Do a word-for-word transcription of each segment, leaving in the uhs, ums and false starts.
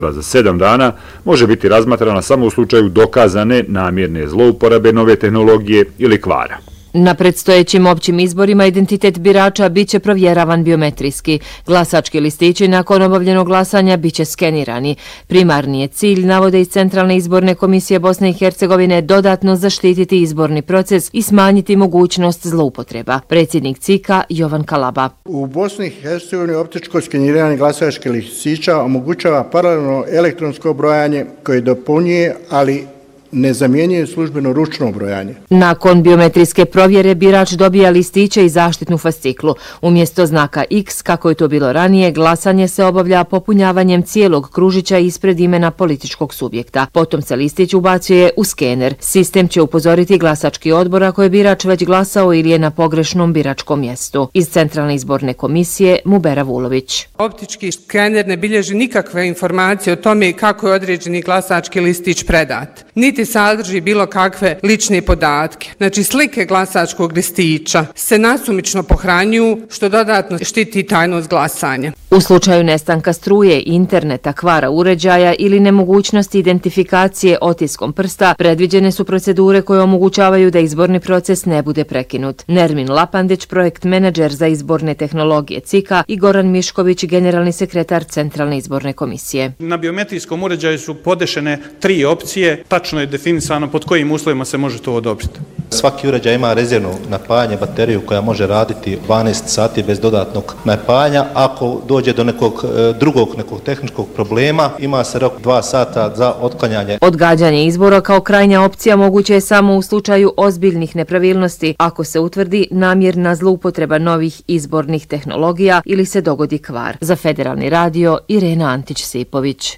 Za sedam dana može biti razmatrana samo u slučaju dokazane namjerne zlouporabe nove tehnologije ili kvara. Na predstojećim općim izborima identitet birača biće provjeravan biometrijski. Glasački listići nakon obavljenog glasanja biće skenirani. Primarni je cilj, navode iz Centralne izborne komisije Bosne i Hercegovine, dodatno zaštititi izborni proces i smanjiti mogućnost zloupotreba. Predsjednik C I K-a Jovan Kalaba. U Bosni i Hercegovini optičko skeniranje glasačkih listića omogućava paralelno elektronsko brojanje koje dopunjuje, ali ne zamjenjuje službeno ručno brojanje. Nakon biometrijske provjere birač dobija listiće i zaštitnu fasciklu. Umjesto znaka X, kako je to bilo ranije, glasanje se obavlja popunjavanjem cijelog kružića ispred imena političkog subjekta. Potom se listić ubacuje u skener. Sistem će upozoriti glasački odbor ako je birač već glasao ili je na pogrešnom biračkom mjestu. Iz Centralne izborne komisije Mubera Vulović. Optički skener ne bilježi nikakve informacije o tome kako je određeni glasački listić predat. Niti sadrži bilo kakve lične podatke. Znači, slike glasačkog listića se nasumično pohranjuju, što dodatno štiti tajnost glasanja. U slučaju nestanka struje, interneta, kvara uređaja ili nemogućnosti identifikacije otiskom prsta, predviđene su procedure koje omogućavaju da izborni proces ne bude prekinut. Nermin Lapandić, projekt menadžer za izborne tehnologije C I K-a, i Goran Mišković, generalni sekretar Centralne izborne komisije. Na biometrijskom uređaju su podešene tri opcije, tačno je definisano pod kojim uslovima se može to odobriti. Svaki uređaj ima rezervno napajanje bateriju koja može raditi dvanaest sati bez dodatnog napajanja. Ako dođe do nekog drugog nekog tehničkog problema, ima se rok dva sata za otklanjanje. Odgađanje izbora kao krajnja opcija moguće je samo u slučaju ozbiljnih nepravilnosti, ako se utvrdi namjerna zloupotreba novih izbornih tehnologija ili se dogodi kvar. Za Federalni radio, Irena Antić-Sipović.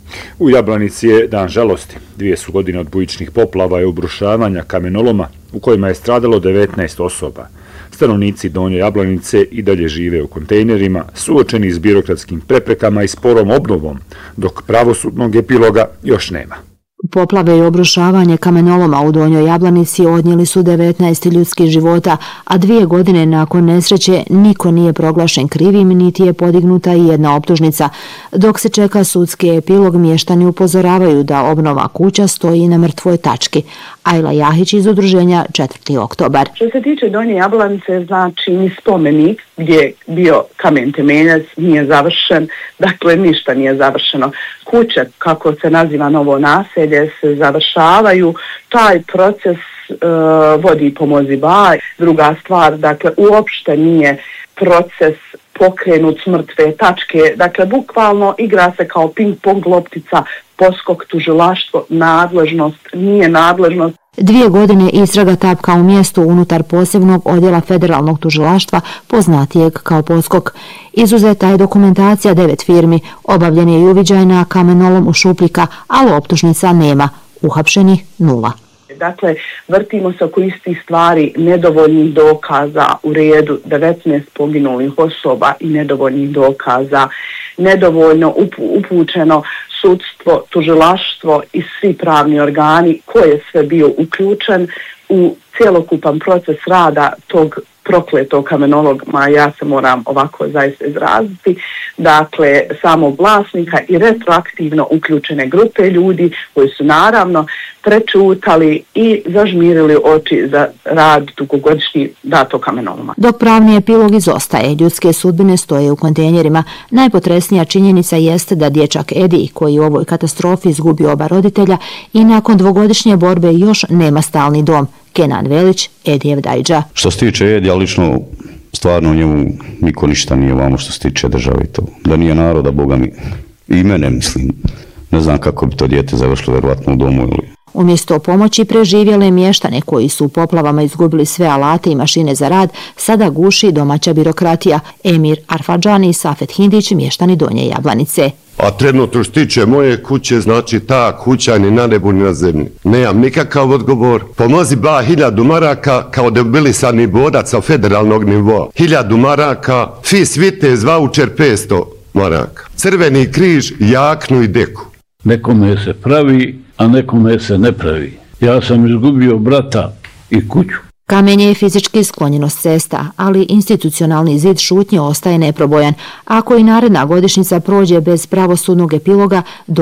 U Jablanici je dan žalosti. Dvije su godine od bujičnih poplava i obrušavanja kamenoloma u kojima je stradalo devetnaest osoba. Stanovnici Donje Jablanice i dalje žive u kontejnerima, suočeni s birokratskim preprekama i sporom obnovom, dok pravosudnog epiloga još nema. Poplave i obrušavanje kamenoloma u Donjoj Jablanici odnijeli su devetnaest ljudskih života, a dvije godine nakon nesreće niko nije proglašen krivim, niti je podignuta i jedna optužnica. Dok se čeka sudski epilog, mještani upozoravaju da obnova kuća stoji na mrtvoj tački. Ajla Jahić iz udruženja četvrti oktobar. Što se tiče Donje Jablanice, znači ni spomenik gdje je bio kamen temeljac nije završen, dakle ništa nije završeno. Kuće, kako se naziva novo naselje, se završavaju, taj proces e, vodi pomozi baj. Druga stvar, dakle uopšte nije proces pokrenut s mrtve tačke, dakle bukvalno igra se kao ping-pong loptica, poskok, tužilaštvo, nadležnost, nije nadležnost. Dvije godine istraga tapka u mjestu unutar posebnog odjela federalnog tužilaštva, poznatijeg kao poskok. Izuzeta je dokumentacija devet firmi, obavljen je i uviđaj na kamenolom u Šupljika, ali optužnica nema, uhapšenih nula. Dakle, vrtimo se oko istih stvari, nedovoljnih dokaza u redu, devetnaest poginulih osoba i nedovoljnih dokaza, nedovoljno upućeno sudstvo, tužilaštvo i svi pravni organi koji je sve bio uključen u cjelokupan proces rada tog prokletog kamenolog, ma ja se moram ovako zaista izraziti, dakle samog vlasnika i retroaktivno uključene grupe ljudi koji su naravno prečutali i zažmirili oči za rad dugogodišnji datog kamenoloma. Dok pravni epilog izostaje, ljudske sudbine stoje u kontejnerima. Najpotresnija činjenica jeste da dječak Edi, koji u ovoj katastrofi izgubio oba roditelja i nakon dvogodišnje borbe još nema stalni dom. Kenan Velić, Edijev dajđa. Što se tiče Edija, lično stvarno njemu niko ništa nije ovamo što se tiče države i to. Da nije naroda, Boga mi, i mene mislim. Ne znam kako bi to dijete završilo vjerovatno u domu ili... Umjesto pomoći preživjele mještane koji su u poplavama izgubili sve alate i mašine za rad, sada guši domaća birokratija. Emir Arfadžani i Safet Hindić, mještani Donje Jablanice. A trenutno što tiče moje kuće, znači ta kuća ni na nebu ni na zemlji. Nemam nikakav odgovor. Pomozi ba hiljadu maraka kao debilisani borac sa federalnog nivoa. Hiljadu maraka, fis vitez voucher petsto maraka. Crveni križ, jaknu i deku. Nekome se pravi, a nekome se ne pravi. Ja sam izgubio brata i kuću. Kamenje je fizički sklonjeno s cesta, ali institucionalni zid šutnje ostaje neprobojan. Ako i naredna godišnjica prođe bez pravosudnog epiloga,